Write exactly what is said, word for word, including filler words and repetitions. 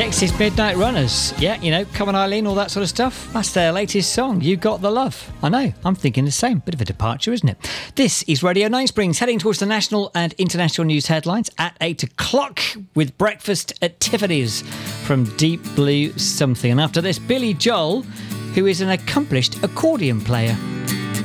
Dexys Midnight Runners. Yeah, you know, Come on Eileen, all that sort of stuff. That's their latest song, You Got the Love. I know, I'm thinking the same. Bit of a departure, isn't it? This is Radio Nine Springs, heading towards the national and international news headlines at eight o'clock with breakfast at Tiffany's from Deep Blue Something. And after this, Billy Joel, who is an accomplished accordion player.